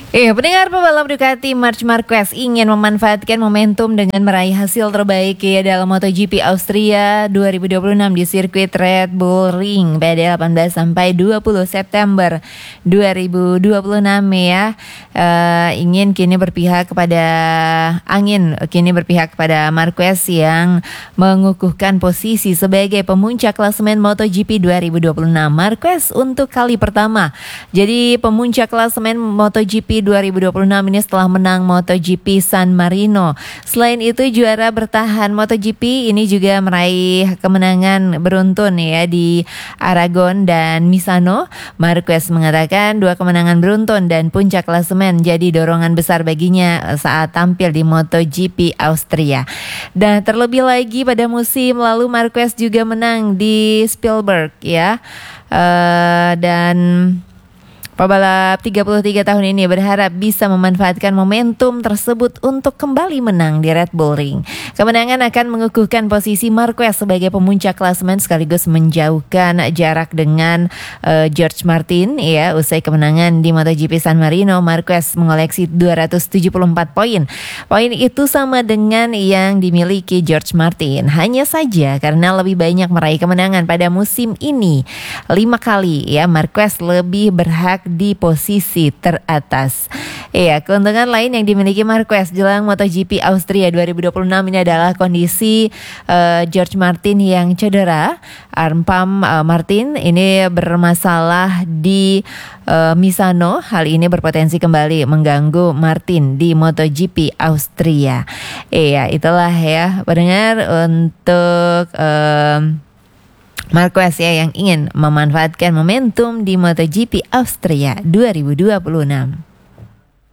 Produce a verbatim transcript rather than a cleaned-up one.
Iya, pendengar pebalap Ducati Marc Marquez ingin memanfaatkan momentum dengan meraih hasil terbaik ya dalam MotoGP Austria dua ribu dua puluh enam di sirkuit Red Bull Ring pada delapan belas sampai dua puluh September dua ribu dua puluh enam ya. Uh, ingin kini berpihak kepada angin, kini berpihak kepada Marquez yang mengukuhkan posisi sebagai pemuncak klasemen MotoGP dua ribu dua puluh enam. Marquez untuk kali pertama jadi pemuncak klasemen MotoGP dua ribu dua puluh enam ini setelah menang MotoGP San Marino. Selain itu juara bertahan MotoGP ini juga meraih kemenangan beruntun ya di Aragon dan Misano. Marquez mengatakan dua kemenangan beruntun dan puncak klasemen jadi dorongan besar baginya saat tampil di MotoGP Austria. Dan terlebih lagi pada musim lalu Marquez juga menang di Spielberg ya. Uh, dan pebalap tiga puluh tiga tahun ini berharap bisa memanfaatkan momentum tersebut untuk kembali menang di Red Bull Ring. Kemenangan akan mengukuhkan posisi Marquez sebagai pemuncak klasemen sekaligus menjauhkan jarak dengan uh, George Martin ya. Usai kemenangan di MotoGP San Marino, Marquez mengoleksi dua ratus tujuh puluh empat poin. Poin itu sama dengan yang dimiliki George Martin. Hanya saja karena lebih banyak meraih kemenangan pada musim ini lima kali ya, Marquez lebih berhak di posisi teratas. Iya, keuntungan lain yang dimiliki Marquez jelang MotoGP Austria dua ribu dua puluh enam ini adalah kondisi uh, George Martin yang cedera. Arm pump uh, Martin ini bermasalah di uh, Misano. Hal ini berpotensi kembali mengganggu Martin di MotoGP Austria. Iya, itulah ya pendengar untuk um, Marquez ya yang ingin memanfaatkan momentum di MotoGP Austria dua ribu dua puluh enam.